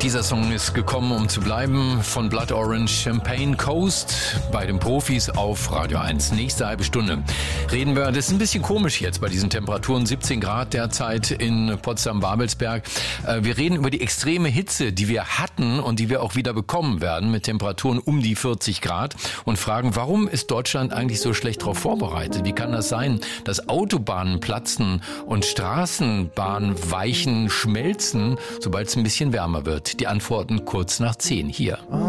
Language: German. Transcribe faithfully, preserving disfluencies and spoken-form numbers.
Dieser Song ist gekommen, um zu bleiben, von Blood Orange Champagne Coast bei den Profis auf Radio eins. Nächste halbe Stunde reden wir, das ist ein bisschen komisch jetzt bei diesen Temperaturen, siebzehn Grad derzeit in Potsdam-Babelsberg. Wir reden über die extreme Hitze, die wir hatten und die wir auch wieder bekommen werden mit Temperaturen um die vierzig Grad und fragen, warum ist Deutschland eigentlich so schlecht darauf vorbereitet? Wie kann das sein, dass Autobahnen platzen und Straßenbahnweichen schmelzen, sobald es ein bisschen wärmer wird? Die Antworten kurz nach zehn hier.